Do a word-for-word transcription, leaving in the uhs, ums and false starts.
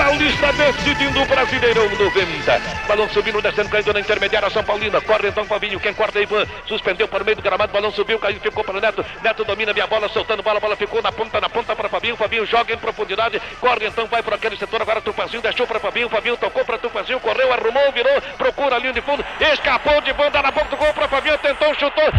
Paulista decidindo o Brasileirão noventa. Balão subindo, descendo, caindo na intermediária São Paulina. Corre então Fabinho, quem corta é Ivan. Suspendeu para o meio do gramado, balão subiu, caiu, ficou para o Neto. Neto domina minha bola, soltando bola, bola ficou na ponta, na ponta para Fabinho. Fabinho joga em profundidade, corre então, vai para aquele setor. Agora Tupanzinho deixou para Fabinho. Fabinho tocou para Tupanzinho, correu, arrumou, virou, procura a linha de fundo, escapou de banda na boca do gol para Fabinho, tentou, chutou,